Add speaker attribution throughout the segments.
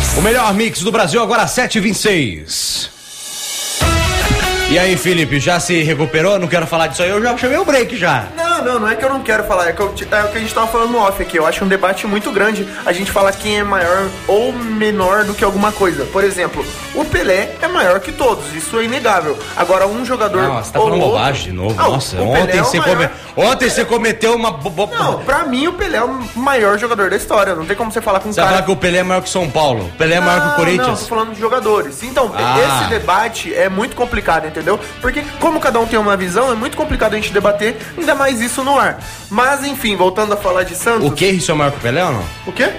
Speaker 1: O melhor mix do Brasil, agora 7h26. E aí, Felipe, já se recuperou? Não quero falar disso aí, eu já chamei o break já.
Speaker 2: Não é que eu não quero falar, é o que a gente tava falando no off aqui. Eu acho um debate muito grande a gente falar quem é maior ou menor do que alguma coisa. Por exemplo, o Pelé é maior que todos, isso é inegável. Agora, um jogador...
Speaker 1: Não, você tá falando bobagem de novo. Nossa, ontem você cometeu uma...
Speaker 2: Não, pra mim o Pelé é o maior jogador da história, não tem como você falar com um cara...
Speaker 1: Você vai falar que o Pelé é maior que o São Paulo, o Pelé é maior que o Corinthians?
Speaker 2: Não, tô falando de jogadores. Então, esse debate é muito complicado, entendeu? Porque como cada um tem uma visão, é muito complicado a gente debater, ainda mais isso no ar. Mas, enfim, voltando a falar de Santos...
Speaker 1: O que? Isso é maior que o Pelé ou não?
Speaker 2: O quê?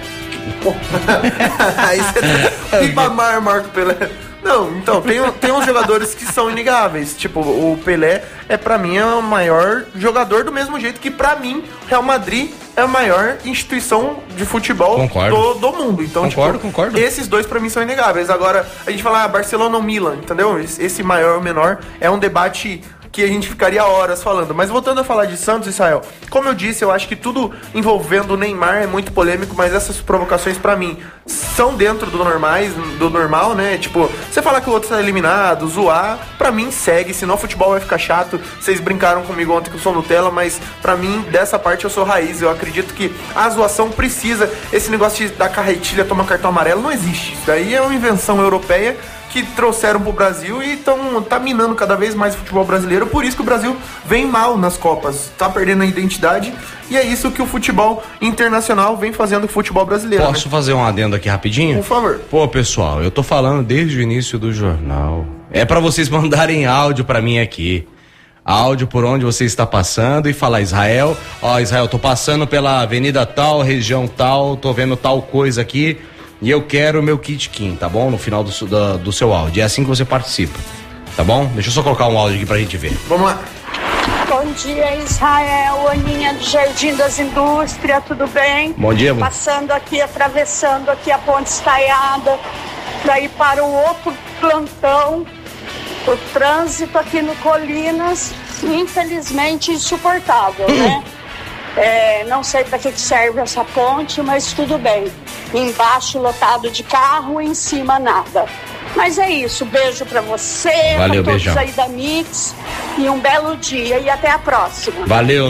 Speaker 2: Aí você... Ribamar, Marco Pelé... Não, então, tem uns jogadores que são inegáveis. Tipo, o Pelé pra mim é o maior jogador, do mesmo jeito que pra mim Real Madrid é a maior instituição de futebol do mundo. Então,
Speaker 1: concordo.
Speaker 2: Esses dois pra mim são inegáveis. Agora, a gente fala Barcelona ou Milan, entendeu? Esse maior ou menor é um debate que a gente ficaria horas falando. Mas voltando a falar de Santos, Israel, como eu disse, eu acho que tudo envolvendo o Neymar é muito polêmico, mas essas provocações pra mim são dentro do normal, né? Tipo, você falar que o outro tá eliminado, zoar, pra mim segue, senão o futebol vai ficar chato. Vocês brincaram comigo ontem que eu sou Nutella, mas pra mim, dessa parte eu sou raiz. Eu acredito que a zoação precisa, esse negócio de dar carretilha, tomar cartão amarelo, não existe. Isso daí é uma invenção europeia que trouxeram pro Brasil e tá minando cada vez mais o futebol brasileiro. Por isso que o Brasil vem mal nas Copas, tá perdendo a identidade, e é isso que o futebol internacional vem fazendo com o futebol brasileiro.
Speaker 1: Posso fazer um adendo aqui rapidinho?
Speaker 2: Por favor.
Speaker 1: Pô, pessoal, eu tô falando desde o início do jornal. É pra vocês mandarem áudio pra mim aqui. Áudio por onde você está passando e falar: Israel, tô passando pela avenida tal, região tal, tô vendo tal coisa aqui e eu quero o meu kit Kim, tá bom? No final do seu áudio. É assim que você participa, tá bom? Deixa eu só colocar um áudio aqui pra gente ver.
Speaker 2: Vamos lá.
Speaker 3: Bom dia, Israel, Aninha do Jardim das Indústrias, tudo bem?
Speaker 1: Bom dia, amor.
Speaker 3: Passando aqui, atravessando aqui a Ponte Estaiada para ir para o outro plantão. O trânsito aqui no Colinas, infelizmente, insuportável, né? Não sei para que serve essa ponte, mas tudo bem. Embaixo lotado de carro, em cima nada. Mas é isso, beijo pra você,
Speaker 1: valeu,
Speaker 3: pra todos
Speaker 1: beijão
Speaker 3: aí da Mix, e um belo dia, e até a próxima.
Speaker 1: Valeu,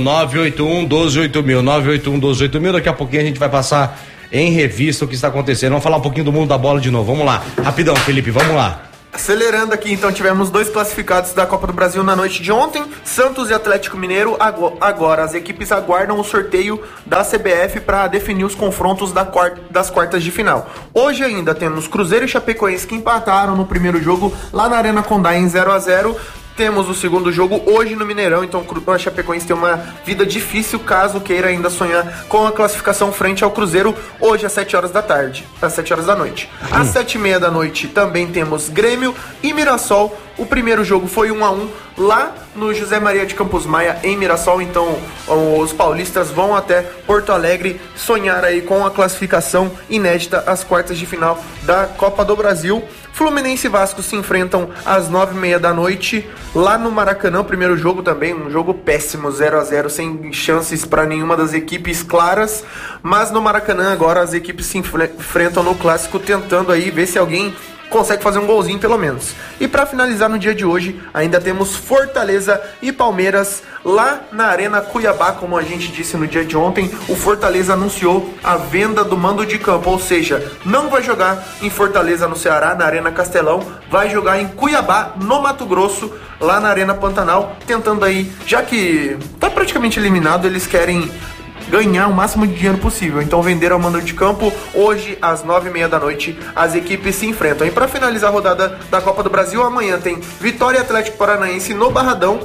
Speaker 1: 981-128000, 981-128000, daqui a pouquinho a gente vai passar em revista o que está acontecendo. Vamos falar um pouquinho do mundo da bola de novo, vamos lá, rapidão, Felipe, vamos lá.
Speaker 2: Acelerando aqui, então, tivemos 2 classificados da Copa do Brasil na noite de ontem, Santos e Atlético Mineiro. Agora as equipes aguardam o sorteio da CBF para definir os confrontos das quartas de final. Hoje ainda temos Cruzeiro e Chapecoense, que empataram no primeiro jogo lá na Arena Condá em 0-0. Temos o segundo jogo hoje no Mineirão, então a Chapecoense tem uma vida difícil caso queira ainda sonhar com a classificação frente ao Cruzeiro, hoje às 7 horas da tarde, às 7 horas da noite. Às 7h30 da noite também temos Grêmio e Mirassol. O primeiro jogo foi 1-1 lá no José Maria de Campos Maia, em Mirassol. Então os paulistas vão até Porto Alegre sonhar aí com a classificação inédita às quartas de final da Copa do Brasil. Fluminense e Vasco se enfrentam às 9h30 da noite lá no Maracanã. Primeiro jogo também, um jogo péssimo, 0-0, sem chances para nenhuma das equipes claras. Mas no Maracanã agora as equipes se enfrentam no clássico, tentando aí ver se alguém consegue fazer um golzinho pelo menos. E para finalizar no dia de hoje, ainda temos Fortaleza e Palmeiras lá na Arena Cuiabá. Como a gente disse no dia de ontem, o Fortaleza anunciou a venda do mando de campo, ou seja, não vai jogar em Fortaleza no Ceará, na Arena Castelão, vai jogar em Cuiabá, no Mato Grosso, lá na Arena Pantanal, tentando aí, já que tá praticamente eliminado, eles querem ganhar o máximo de dinheiro possível. Então venderam o mando de campo. Hoje, às 9h30 da noite, as equipes se enfrentam. E para finalizar a rodada da Copa do Brasil, amanhã tem Vitória e Atlético Paranaense no Barradão.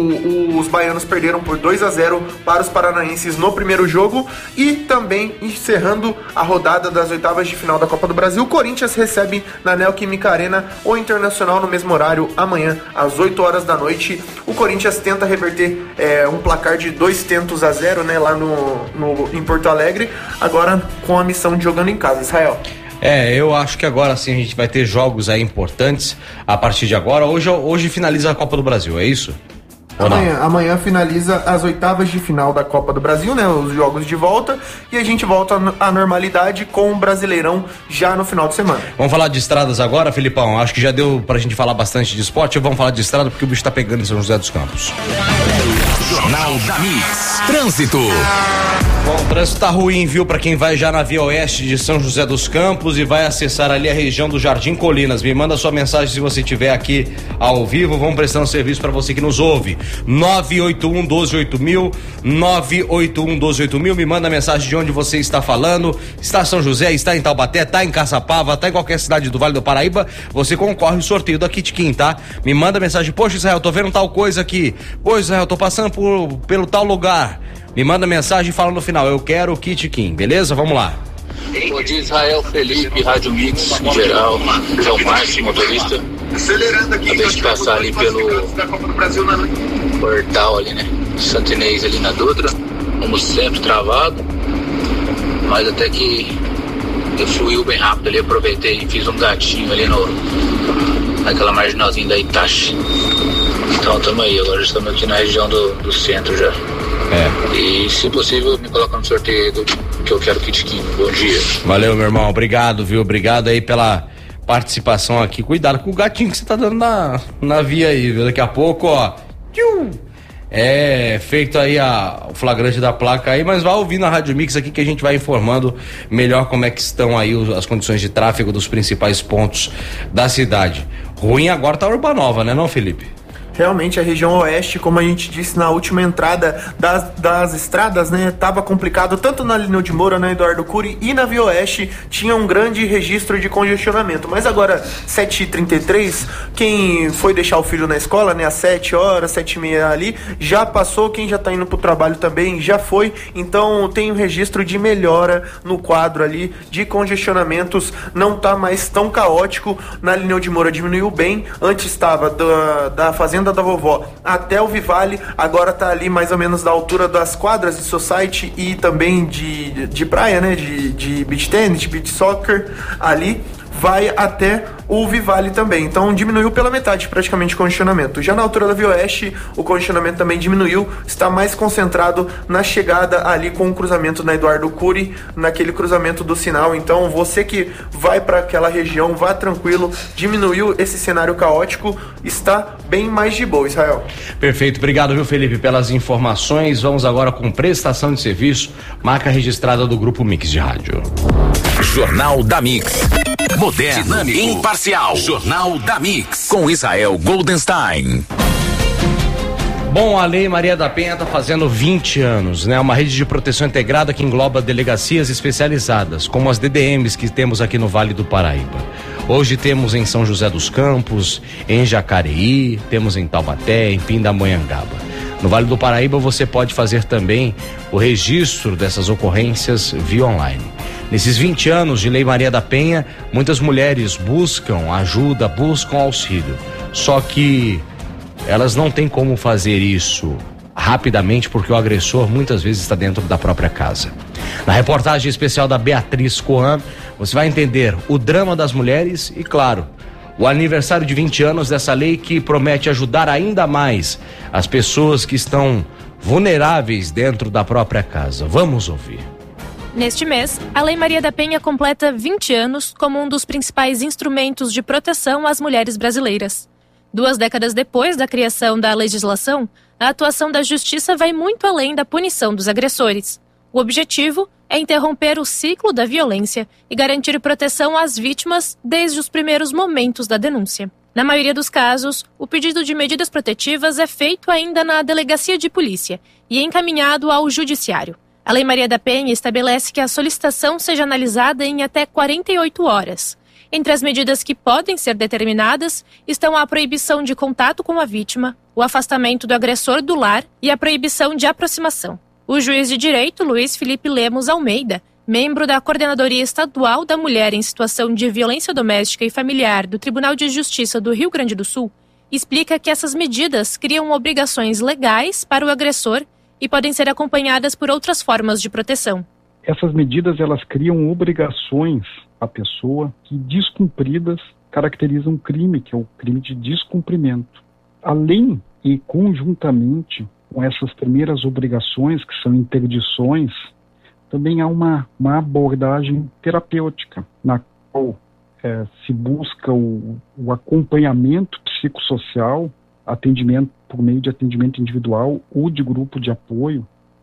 Speaker 2: Os baianos perderam por 2-0 para os paranaenses no primeiro jogo. E também, encerrando a rodada das oitavas de final da Copa do Brasil, o Corinthians recebe na Neoquímica Arena o Internacional no mesmo horário, amanhã às 8 horas da noite. O Corinthians tenta reverter um placar de 2-0, né, lá em Porto Alegre, agora com a missão de jogando em casa. Israel.
Speaker 1: Eu acho que agora sim a gente vai ter jogos aí importantes a partir de agora. Hoje finaliza a Copa do Brasil, é isso?
Speaker 2: Amanhã finaliza as oitavas de final da Copa do Brasil, né? Os jogos de volta, e a gente volta à normalidade com o Brasileirão já no final de semana.
Speaker 1: Vamos falar de estradas agora, Filipão? Acho que já deu pra gente falar bastante de esporte. Vamos falar de estrada porque o bicho tá pegando em São José dos Campos.
Speaker 4: Jornal da Mix. Trânsito.
Speaker 1: Bom, o trânsito tá ruim, viu? Pra quem vai já na Via Oeste de São José dos Campos e vai acessar ali a região do Jardim Colinas. Me manda sua mensagem se você estiver aqui ao vivo. Vamos prestar um serviço pra você que nos ouve. 981-128000, 981-128000. Me manda mensagem de onde você está falando. Está em São José, está em Taubaté, está em Caçapava, está em qualquer cidade do Vale do Paraíba. Você concorre ao sorteio da Kit Kim, tá? Me manda mensagem. Poxa, Israel, tô vendo tal coisa aqui. Poxa, Israel, tô passando pelo tal lugar. Me manda mensagem e fala no final, eu quero o Kit Kim, beleza? Vamos lá.
Speaker 5: Bom dia, Israel, Felipe, Rádio Mix, em geral, é o Márcio, motorista. Acabei de passar ali pelo portal ali, né? Santo Inês ali na Dutra, como sempre travado, mas até que eu fluiu bem rápido ali, aproveitei e fiz um gatinho ali naquela marginalzinha da Itachi. Então estamos aí, agora estamos aqui na região do centro já. E se possível me coloca no sorteio que eu quero Kit Kim. Bom dia.
Speaker 1: Valeu, meu irmão, obrigado, viu? Obrigado aí pela participação aqui. Cuidado com o gatinho que você tá dando na via aí, viu? Daqui a pouco, ó, feito aí o flagrante da placa aí, mas vai ouvindo a Rádio Mix aqui que a gente vai informando melhor como é que estão aí as condições de tráfego dos principais pontos da cidade. Ruim agora tá a Urbanova, né não, Felipe?
Speaker 2: Realmente a região oeste, como a gente disse na última entrada das estradas, né, tava complicado tanto na Lineu de Moura, na Eduardo Cury e na Via Oeste tinha um grande registro de congestionamento, mas agora 7h33, quem foi deixar o filho na escola, né, às 7 horas, 7h30 ali, já passou, quem já tá indo pro trabalho também já foi, então tem um registro de melhora no quadro ali de congestionamentos, não tá mais tão caótico. Na Lineu de Moura diminuiu bem, antes estava da Fazenda da Vovó até o Vivale, agora tá ali mais ou menos da altura das quadras de society e também de praia, né, de beach tennis, de beach soccer, ali vai até o Vivale também, então diminuiu pela metade praticamente o congestionamento. Já na altura da Via Oeste, o congestionamento também diminuiu, está mais concentrado na chegada ali com o cruzamento na Eduardo Cury, naquele cruzamento do sinal, então você que vai para aquela região, vá tranquilo, diminuiu esse cenário caótico, está bem mais de boa, Israel.
Speaker 1: Perfeito, obrigado, viu, Felipe, pelas informações. Vamos agora com prestação de serviço, marca registrada do Grupo Mix de Rádio.
Speaker 4: Jornal da Mix. Moderno, dinâmico, imparcial. Jornal da Mix. Com Israel Goldenstein.
Speaker 1: Bom, a Lei Maria da Penha está fazendo 20 anos, né? Uma rede de proteção integrada que engloba delegacias especializadas, como as DDMs que temos aqui no Vale do Paraíba. Hoje temos em São José dos Campos, em Jacareí, temos em Taubaté, em Pindamonhangaba. No Vale do Paraíba você pode fazer também o registro dessas ocorrências via online. Nesses 20 anos de Lei Maria da Penha, muitas mulheres buscam ajuda, buscam auxílio. Só que elas não têm como fazer isso rapidamente porque o agressor muitas vezes está dentro da própria casa. Na reportagem especial da Beatriz Coan, você vai entender o drama das mulheres e, claro, o aniversário de 20 anos dessa lei que promete ajudar ainda mais as pessoas que estão vulneráveis dentro da própria casa. Vamos ouvir.
Speaker 6: Neste mês, a Lei Maria da Penha completa 20 anos como um dos principais instrumentos de proteção às mulheres brasileiras. 2 décadas depois da criação da legislação, a atuação da Justiça vai muito além da punição dos agressores. O objetivo é interromper o ciclo da violência e garantir proteção às vítimas desde os primeiros momentos da denúncia. Na maioria dos casos, o pedido de medidas protetivas é feito ainda na delegacia de polícia e encaminhado ao judiciário. A Lei Maria da Penha estabelece que a solicitação seja analisada em até 48 horas. Entre as medidas que podem ser determinadas estão a proibição de contato com a vítima, o afastamento do agressor do lar e a proibição de aproximação. O juiz de direito Luiz Felipe Lemos Almeida, membro da Coordenadoria Estadual da Mulher em Situação de Violência Doméstica e Familiar do Tribunal de Justiça do Rio Grande do Sul, explica que essas medidas criam obrigações legais para o agressor e podem ser acompanhadas por outras formas de proteção.
Speaker 7: Essas medidas elas criam obrigações à pessoa que, descumpridas, caracterizam um crime, que é o crime de descumprimento. Além e conjuntamente com essas primeiras obrigações, que são interdições, também há uma abordagem terapêutica, na qual se busca o acompanhamento psicossocial, atendimento por meio de atendimento individual ou de grupo de apoio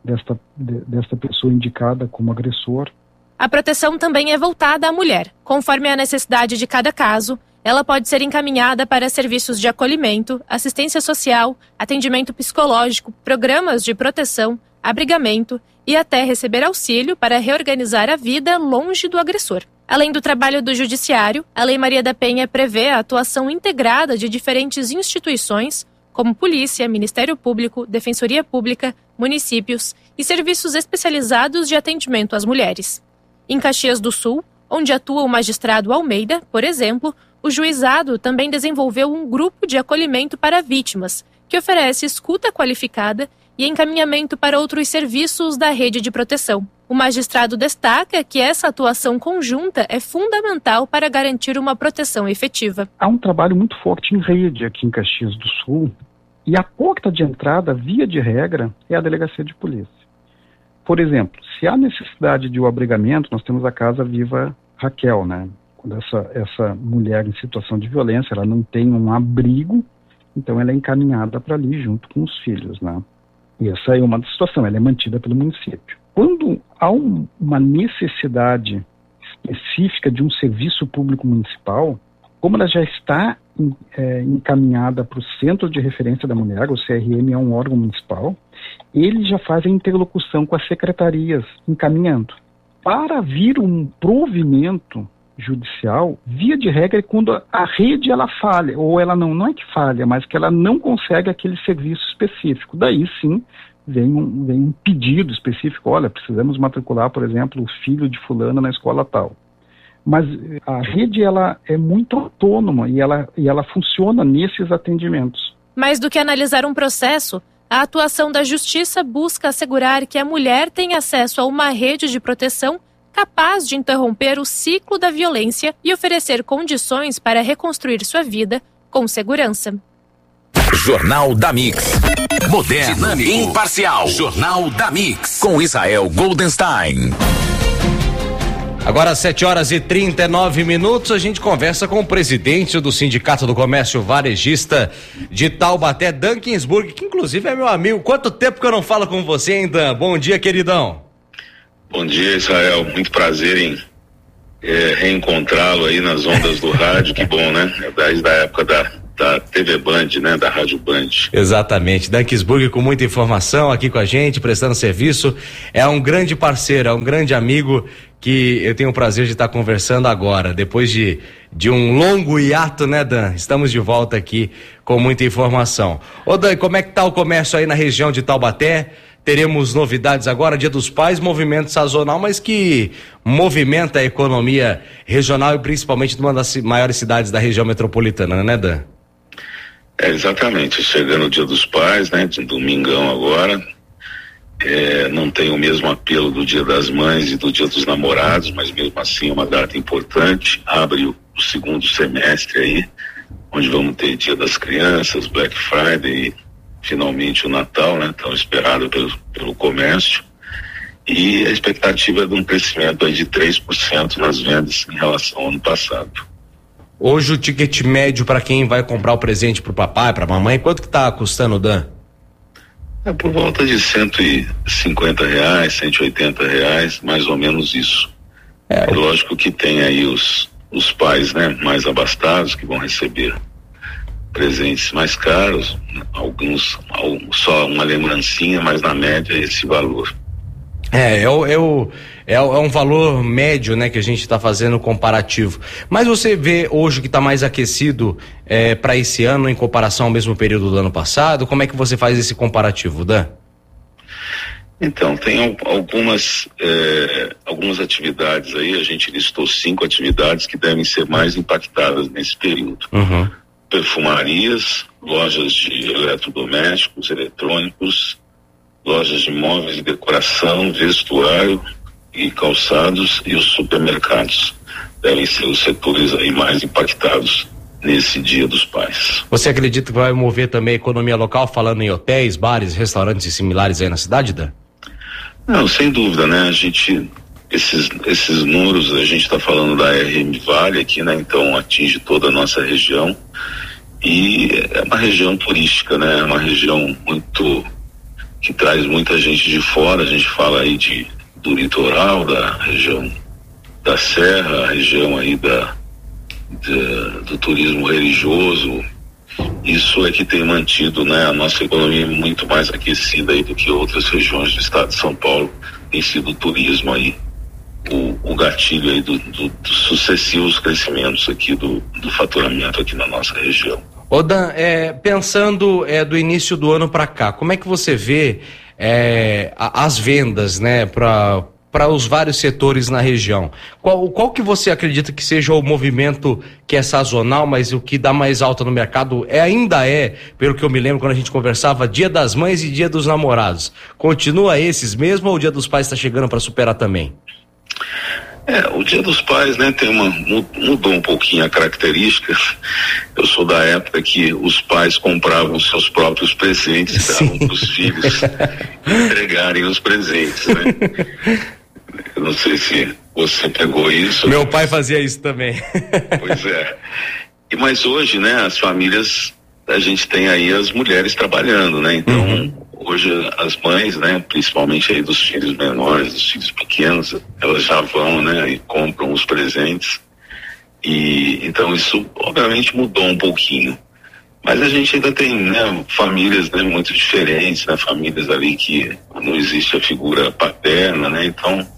Speaker 7: desta pessoa indicada como agressor.
Speaker 6: A proteção também é voltada à mulher. Conforme a necessidade de cada caso, ela pode ser encaminhada para serviços de acolhimento, assistência social, atendimento psicológico, programas de proteção, abrigamento e até receber auxílio para reorganizar a vida longe do agressor. Além do trabalho do Judiciário, a Lei Maria da Penha prevê a atuação integrada de diferentes instituições, como Polícia, Ministério Público, Defensoria Pública, municípios e serviços especializados de atendimento às mulheres. Em Caxias do Sul, onde atua o magistrado Almeida, por exemplo, o juizado também desenvolveu um grupo de acolhimento para vítimas, que oferece escuta qualificada e encaminhamento para outros serviços da rede de proteção. O magistrado destaca que essa atuação conjunta é fundamental para garantir uma proteção efetiva.
Speaker 7: Há um trabalho muito forte em rede aqui em Caxias do Sul, e a porta de entrada, via de regra, é a delegacia de polícia. Por exemplo, se há necessidade de um abrigamento, nós temos a Casa Viva Raquel, né? Quando essa mulher em situação de violência, ela não tem um abrigo, então ela é encaminhada para ali junto com os filhos, né? E essa é uma situação, ela é mantida pelo município. Quando há uma necessidade específica de um serviço público municipal, como ela já está encaminhada para o Centro de Referência da Mulher, o CRM é um órgão municipal, ele já faz a interlocução com as secretarias, encaminhando. Para vir um provimento judicial, via de regra, é quando a rede ela falha, ou ela não é que falha, mas que ela não consegue aquele serviço específico. Daí sim, vem um pedido específico, olha, precisamos matricular, por exemplo, o filho de fulana na escola tal. Mas a rede ela é muito autônoma e ela funciona nesses atendimentos.
Speaker 6: Mais do que analisar um processo, a atuação da Justiça busca assegurar que a mulher tenha acesso a uma rede de proteção capaz de interromper o ciclo da violência e oferecer condições para reconstruir sua vida com segurança.
Speaker 4: Jornal da Mix. Moderno, dinâmico, imparcial. Jornal da Mix. Com Israel Goldenstein.
Speaker 1: Agora, 7h39, a gente conversa com o presidente do Sindicato do Comércio Varejista de Taubaté, Dan Kinsburg, que inclusive é meu amigo. Quanto tempo que eu não falo com você, hein, Dan? Bom dia, queridão.
Speaker 8: Bom dia, Israel. Muito prazer em reencontrá-lo aí nas ondas do rádio. Que bom, né? Desde a época da TV Band, né? Da Rádio Band.
Speaker 1: Exatamente. Dan Kinsburg com muita informação aqui com a gente, prestando serviço. É um grande parceiro, é um grande amigo que eu tenho o prazer de estar conversando agora. Depois de um longo hiato, né, Dan? Estamos de volta aqui com muita informação. Ô, Dan, como é que tá o comércio aí na região de Taubaté? Teremos novidades agora, Dia dos Pais, movimento sazonal, mas que movimenta a economia regional e principalmente de uma das maiores cidades da região metropolitana, né, Dan?
Speaker 8: Exatamente, chegando o Dia dos Pais, né, de domingão agora, não tem o mesmo apelo do Dia das Mães e do Dia dos Namorados, mas mesmo assim é uma data importante, abre o segundo semestre aí, onde vamos ter Dia das Crianças, Black Friday e finalmente o Natal, né, tão esperado pelo comércio, e a expectativa é de um crescimento aí de 3% nas vendas em relação ao ano passado.
Speaker 1: Hoje o ticket médio para quem vai comprar o presente pro papai, pra mamãe, quanto que tá custando, Dan?
Speaker 8: É por volta de R$150, R$180, mais ou menos isso. É lógico que tem aí os pais, né, mais abastados que vão receber presentes mais caros, alguns só uma lembrancinha, mas na média é esse valor.
Speaker 1: É um valor médio, né, que a gente está fazendo comparativo. Mas você vê hoje que está mais aquecido para esse ano em comparação ao mesmo período do ano passado? Como é que você faz esse comparativo, Dan?
Speaker 8: Então, tem algumas atividades aí, a gente listou 5 atividades que devem ser mais impactadas nesse período.
Speaker 1: Uhum.
Speaker 8: Perfumarias, lojas de eletrodomésticos, eletrônicos, lojas de móveis e decoração, vestuário e calçados, e os supermercados devem ser os setores aí mais impactados nesse Dia dos Pais.
Speaker 1: Você acredita que vai mover também a economia local, falando em hotéis, bares, restaurantes e similares aí na cidade, Dan?
Speaker 8: Não, sem dúvida, né? Esses números, a gente está falando da RM Vale aqui, né? Então atinge toda a nossa região e é uma região turística, né? É uma região que traz muita gente de fora. A gente fala aí do litoral, da região da Serra, a região aí do turismo religioso. Isso é que tem mantido, né, a nossa economia muito mais aquecida aí do que outras regiões do estado de São Paulo. Tem sido o turismo aí o gatilho aí dos sucessivos crescimentos aqui do faturamento aqui na nossa região.
Speaker 1: Ô Dan, pensando do início do ano para cá, como é que você vê as vendas, né, para os vários setores na região? Qual que você acredita que seja o movimento que é sazonal, mas o que dá mais alta no mercado ainda pelo que eu me lembro quando a gente conversava, Dia das Mães e Dia dos Namorados? Continua esses mesmo ou o Dia dos Pais está chegando para superar também?
Speaker 8: O Dia dos Pais, né, mudou um pouquinho a característica. Eu sou da época que os pais compravam seus próprios presentes, davam para os filhos entregarem os presentes, né? Eu não sei se você pegou isso.
Speaker 1: Meu pai fazia isso também.
Speaker 8: Pois é. Mas hoje, né, as famílias, a gente tem aí as mulheres trabalhando, né? Então, hoje as mães, né, principalmente aí dos filhos menores, dos filhos pequenos, elas já vão, né, e compram os presentes. E então isso obviamente mudou um pouquinho. Mas a gente ainda tem, né, famílias, né, muito diferentes, né, famílias ali que não existe a figura paterna, né? Então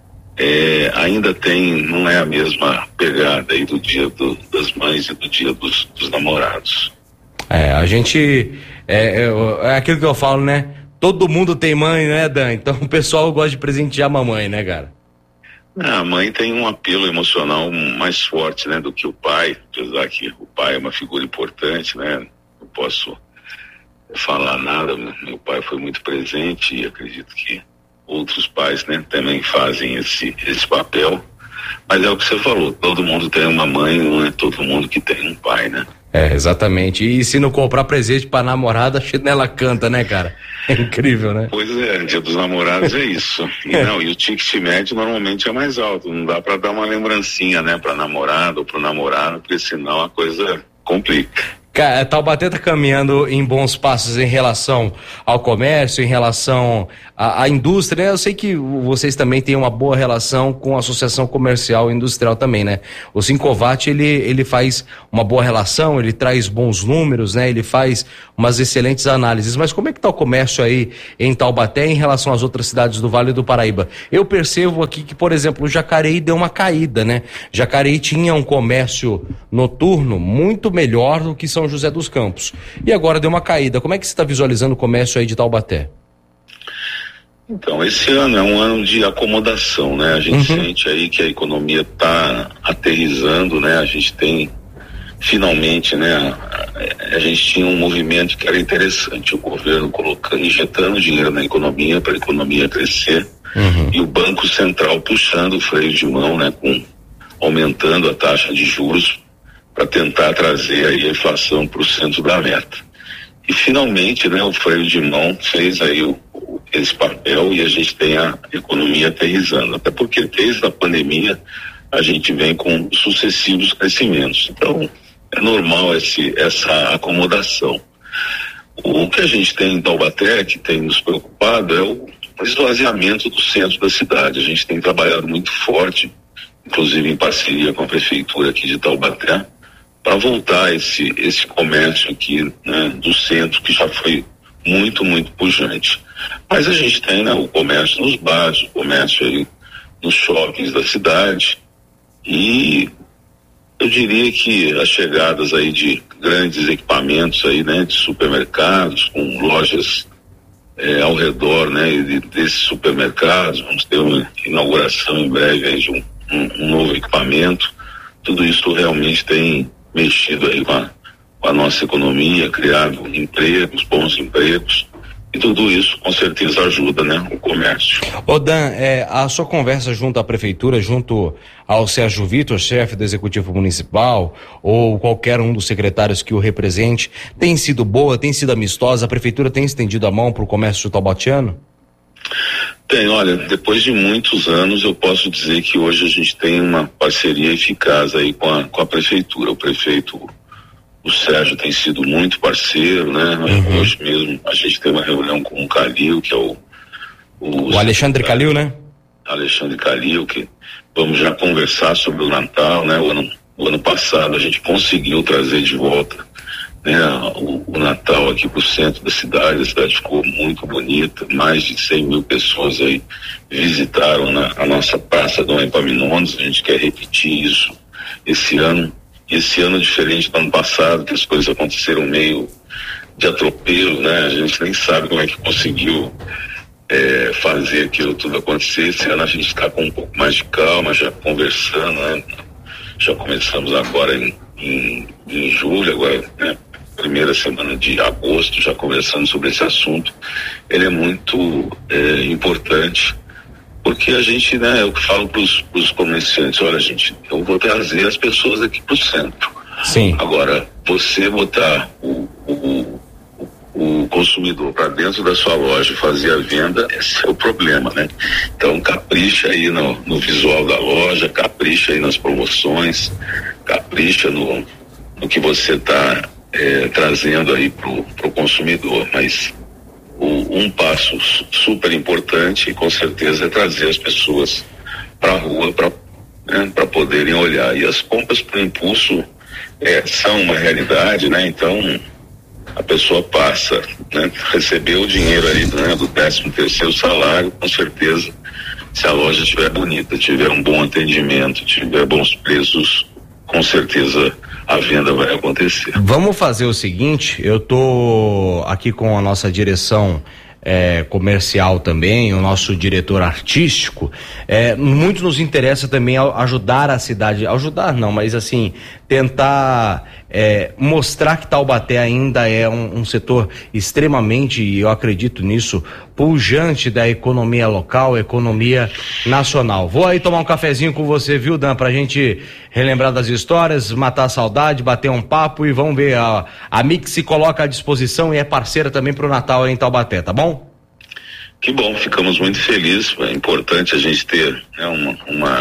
Speaker 8: ainda não é a mesma pegada aí do Dia das Mães e do Dia dos Namorados.
Speaker 1: A gente é aquilo que eu falo, né? Todo mundo tem mãe, né, Dan? Então o pessoal gosta de presentear a mamãe, né, cara?
Speaker 8: A mãe tem um apelo emocional mais forte, né, do que o pai, apesar que o pai é uma figura importante, né? Não posso falar nada, meu pai foi muito presente e acredito que outros pais, né, também fazem esse papel. Mas é o que você falou, todo mundo tem uma mãe, não é todo mundo que tem um pai, né?
Speaker 1: Exatamente. E se não comprar presente pra namorada, a chinela canta, né, cara? É incrível, né?
Speaker 8: Pois é, Dia dos Namorados é isso. E o ticket médio normalmente é mais alto. Não dá pra dar uma lembrancinha, né, pra namorada ou pro namorado, porque senão a coisa complica.
Speaker 1: Taubaté está caminhando em bons passos em relação ao comércio, em relação à indústria, né? Eu sei que vocês também têm uma boa relação com a Associação Comercial e Industrial também, né? O Sincovat, ele faz uma boa relação, ele traz bons números, né? Ele faz umas excelentes análises, mas como é que está o comércio aí em Taubaté em relação às outras cidades do Vale do Paraíba? Eu percebo aqui que, por exemplo, o Jacareí deu uma caída, né? Jacareí tinha um comércio noturno muito melhor do que São José dos Campos. E agora deu uma caída. Como é que você está visualizando o comércio aí de Taubaté?
Speaker 8: Então, esse ano é um ano de acomodação, né? A gente sente aí que a economia está aterrissando, né? A gente tem, finalmente, né? A gente tinha um movimento que era interessante, o governo injetando dinheiro na economia para a economia crescer, e o Banco Central puxando o freio de mão, né? Aumentando a taxa de juros para tentar trazer aí a inflação para o centro da meta. E finalmente, né, o freio de mão fez aí esse papel e a gente tem a economia aterrissando, até porque desde a pandemia a gente vem com sucessivos crescimentos. Então é normal essa acomodação. O que a gente tem em Taubaté, que tem nos preocupado, é o esvaziamento do centro da cidade. A gente tem trabalhado muito forte, inclusive em parceria com a prefeitura aqui de Taubaté, para voltar esse comércio aqui, né, do centro, que já foi muito, muito pujante. Mas a gente tem, né, o comércio nos bares, o comércio aí nos shoppings da cidade, e eu diria que as chegadas aí de grandes equipamentos aí, né, de supermercados, com lojas ao redor, né, desses supermercados, vamos ter uma inauguração em breve aí de um novo equipamento. Tudo isso realmente tem mexido aí com a nossa economia, criado empregos, bons empregos, E tudo isso, com certeza, ajuda, né, o comércio.
Speaker 1: Ô Dan, a sua conversa junto à prefeitura, junto ao Sérgio Vitor, chefe do Executivo Municipal, ou qualquer um dos secretários que o represente, tem sido boa, tem sido amistosa? A prefeitura tem estendido a mão para o comércio taubatiano?
Speaker 8: Tem, olha, depois de muitos anos eu posso dizer que hoje a gente tem uma parceria eficaz aí com a prefeitura. O prefeito, o Sérgio, tem sido muito parceiro, né? Hoje mesmo a gente tem uma reunião com o Calil, que é o
Speaker 1: Alexandre Calil, né?
Speaker 8: Alexandre Calil, que vamos já conversar sobre o Natal, né? O ano passado a gente conseguiu trazer de volta, né, o Natal aqui pro centro da cidade. A cidade ficou muito bonita, mais de 100 mil pessoas aí visitaram a nossa Praça Dom Epaminondas. A gente quer repetir isso esse ano. Esse ano, diferente do ano passado, que as coisas aconteceram meio de atropelo, né? A gente nem sabe como é que conseguiu fazer aquilo tudo acontecer. Esse ano a gente está com um pouco mais de calma, já conversando, né? Já começamos agora em julho, agora, né? Primeira semana de agosto, já conversando sobre esse assunto. Ele é muito importante, porque a gente, né, eu falo para os comerciantes, olha, gente, eu vou trazer as pessoas aqui para o centro.
Speaker 1: Sim.
Speaker 8: Agora, você botar o consumidor para dentro da sua loja e fazer a venda, esse é o problema, né? Então, capricha aí no visual da loja, capricha aí nas promoções, capricha no que você está trazendo aí pro consumidor. Mas um passo super importante, com certeza, é trazer as pessoas para a rua para poderem olhar. E as compras por impulso são uma realidade, né? Então a pessoa passa, né, recebeu o dinheiro aí, né, do 13º salário, com certeza, se a loja estiver bonita, tiver um bom atendimento, tiver bons preços, com certeza a venda vai acontecer.
Speaker 1: Vamos fazer o seguinte, eu tô aqui com a nossa direção comercial também, o nosso diretor artístico. Muito nos interessa também ajudar a cidade, ajudar não, mas assim, tentar mostrar que Taubaté ainda é um setor extremamente, e eu acredito nisso, pujante da economia local, economia nacional. Vou aí tomar um cafezinho com você, viu, Dan, pra gente relembrar das histórias, matar a saudade, bater um papo, e vamos ver, a Mix se coloca à disposição e é parceira também pro Natal aí em Taubaté, tá bom?
Speaker 8: Que bom, ficamos muito felizes. É importante a gente ter, né,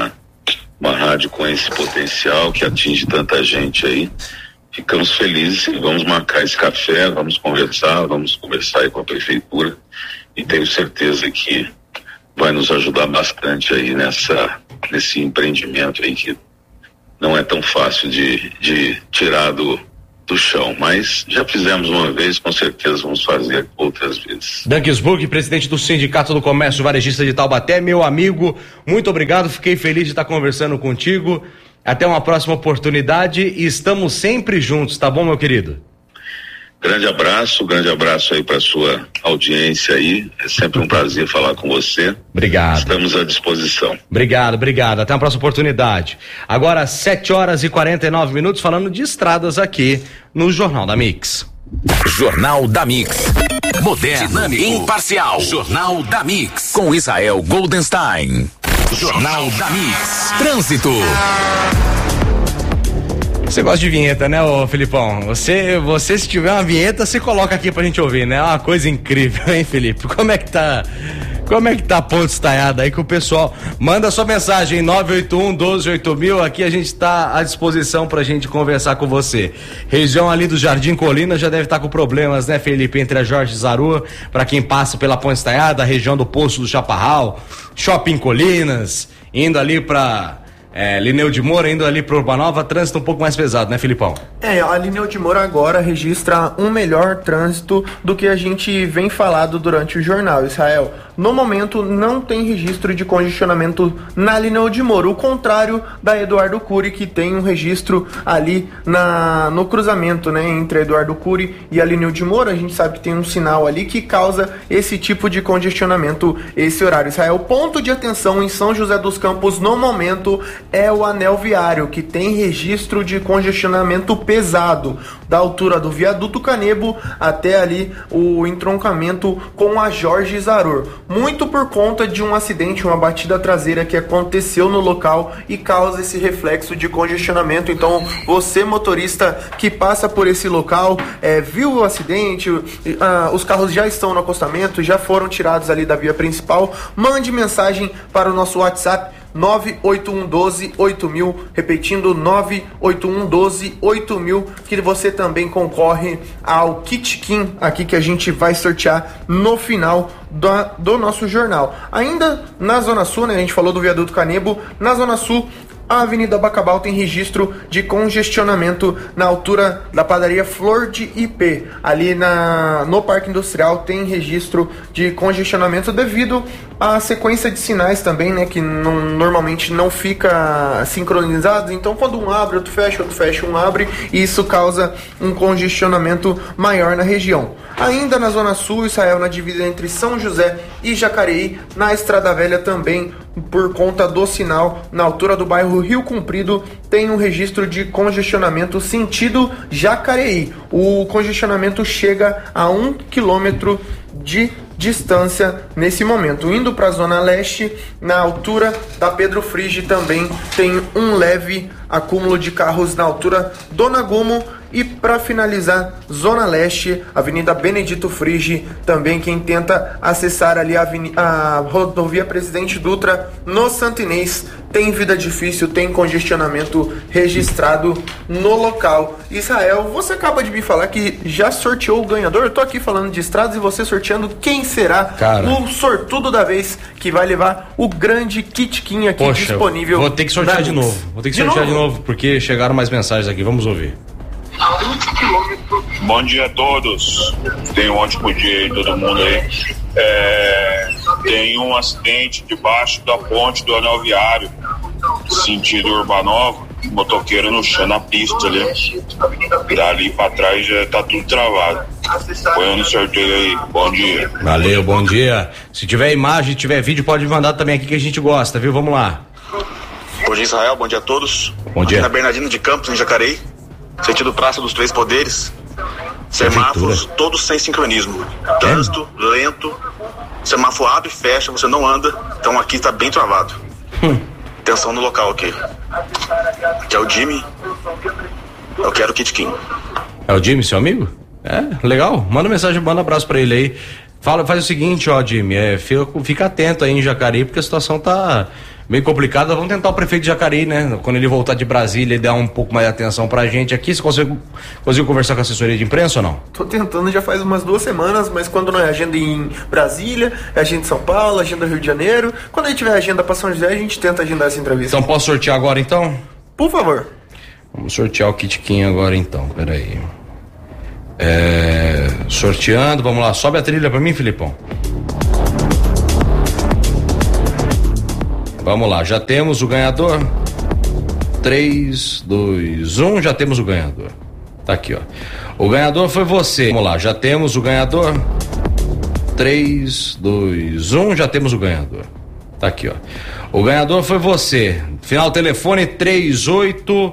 Speaker 8: uma rádio com esse potencial que atinge tanta gente aí. Ficamos felizes e vamos marcar esse café, vamos conversar aí com a prefeitura, e tenho certeza que vai nos ajudar bastante aí nesse empreendimento aí, que não é tão fácil de tirar do chão, mas já fizemos uma vez, com certeza vamos fazer outras vezes.
Speaker 1: Dan Gisburg, presidente do Sindicato do Comércio Varejista de Taubaté, meu amigo, muito obrigado, fiquei feliz de estar conversando contigo. Até uma próxima oportunidade e estamos sempre juntos, tá bom, meu querido?
Speaker 8: Grande abraço aí para sua audiência aí, é sempre um prazer falar com você.
Speaker 1: Obrigado.
Speaker 8: Estamos à disposição.
Speaker 1: Obrigado, até uma próxima oportunidade. Agora 7h49, falando de estradas aqui no Jornal da Mix.
Speaker 4: Jornal da Mix. Moderno, dinâmico, imparcial. Jornal da Mix. Com Israel Goldenstein. Jornal da Mix. Trânsito.
Speaker 1: Você gosta de vinheta, né, ô Felipão? Você se tiver uma vinheta, você coloca aqui pra gente ouvir, né? É uma coisa incrível, hein, Felipe? Como é que tá a ponte estaiada aí que o pessoal manda sua mensagem em 981-12-8000, aqui a gente tá à disposição pra gente conversar com você. Região ali do Jardim Colina já deve estar com problemas, né, Felipe? Entre a Jorge Zarua, pra quem passa pela ponte estaiada, a região do Poço do Chaparral, Shopping Colinas, indo ali pra Lineu de Moura, indo ali pro Urbanova, trânsito um pouco mais pesado, né, Filipão?
Speaker 2: A Lineu de Moura agora registra um melhor trânsito do que a gente vem falado durante o jornal, Israel. no momento não tem registro de congestionamento na linha de Moura, o contrário da Eduardo Cury, que tem um registro ali no cruzamento, né, entre a Eduardo Cury e a linha de Moura. A gente sabe que tem um sinal ali que causa esse tipo de congestionamento, esse horário. Israel, ponto de atenção em São José dos Campos no momento é o anel viário, que tem registro de congestionamento pesado, da altura do viaduto Canebo até ali o entroncamento com a Jorge Zarur, muito por conta de um acidente, uma batida traseira que aconteceu no local e causa esse reflexo de congestionamento. Então, você motorista que passa por esse local, viu o acidente, os carros já estão no acostamento, já foram tirados ali da via principal, mande mensagem para o nosso WhatsApp 98112-8000, repetindo 98112-8000, que você também concorre ao Kit Kim aqui que a gente vai sortear no final do nosso jornal. Ainda na Zona Sul, né, a gente falou do viaduto Canebo, na Zona Sul a Avenida Bacabal tem registro de congestionamento na altura da padaria Flor de IP. Ali no Parque Industrial tem registro de congestionamento devido à sequência de sinais também, né, que normalmente não fica sincronizado. Então, quando um abre, outro fecha, um abre, e isso causa um congestionamento maior na região. Ainda na Zona Sul, Israel, na divisa entre São José e Jacareí, na Estrada Velha também, por conta do sinal, na altura do bairro Rio Comprido, tem um registro de congestionamento sentido Jacareí. O congestionamento chega a 1 quilômetro de distância nesse momento. Indo para a Zona Leste, na altura da Pedro Frigi, também tem um leve acúmulo de carros na altura do Nagumo. E para finalizar, Zona Leste, Avenida Benedito Frigi, também quem tenta acessar ali a rodovia Presidente Dutra no Santo Inês, tem vida difícil, tem congestionamento registrado no local. Israel, você acaba de me falar que já sorteou o ganhador. Eu tô aqui falando de estradas e você sorteando quem será o sortudo da vez que vai levar o grande Kit Kim aqui disponível.
Speaker 1: Vou ter que sortear de novo. De novo, porque chegaram mais mensagens aqui. Vamos ouvir.
Speaker 9: Bom dia a todos. Tenham um ótimo dia aí, todo mundo aí. Tem um acidente debaixo da ponte do anel viário, sentido Urbanova, motoqueiro no chão, na pista ali. Dali pra trás já tá tudo travado. Põe no sorteio aí. Bom dia.
Speaker 1: Valeu, bom dia. Se tiver imagem, tiver vídeo, pode mandar também aqui que a gente gosta, viu? Vamos lá.
Speaker 10: Bom dia, Israel. Bom dia a todos.
Speaker 1: Bom dia.
Speaker 10: Aqui na Bernardino de Campos, em Jacareí, sentido Praça dos Três Poderes, semáforos todos sem sincronismo, trânsito lento, semáforo abre e fecha, você não anda, então aqui está bem travado. Atenção no local aqui. Aqui é o Jimmy, eu quero o Kit Kim.
Speaker 1: É o Jimmy, seu amigo? Legal, manda mensagem, manda um abraço pra ele aí. Faz o seguinte, Jimmy, fica atento aí em Jacareí, porque a situação tá meio complicada. Vamos tentar o prefeito de Jacareí, né? Quando ele voltar de Brasília, ele dar um pouco mais de atenção pra gente aqui. Você conseguiu conversar com a assessoria de imprensa ou não?
Speaker 2: Tô tentando já faz umas 2 semanas, mas quando não é agenda em Brasília, é agenda em São Paulo, agenda Rio de Janeiro. Quando a gente tiver agenda pra São José, a gente tenta agendar essa entrevista.
Speaker 1: Então posso sortear agora então?
Speaker 2: Por favor.
Speaker 1: Vamos sortear o Kit Kim agora então, peraí. Sorteando, vamos lá, sobe a trilha pra mim, Filipão. Vamos lá, já temos o ganhador. 3, 2, 1, já temos o ganhador. Tá aqui, ó. O ganhador foi você. Vamos lá, já temos o ganhador. 3, 2, 1, já temos o ganhador. Tá aqui, ó. O ganhador foi você. Final telefone 38